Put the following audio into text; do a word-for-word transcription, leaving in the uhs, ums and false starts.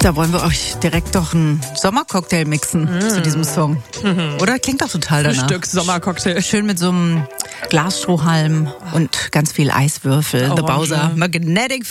Da wollen wir euch direkt doch einen Sommercocktail mixen mm. zu diesem Song. Mm. Oder? Klingt doch total danach. Frühstück, Sommercocktail. Schön mit so einem Glasstrohhalm und ganz viel Eiswürfel. Orange. The Bowser Magnetic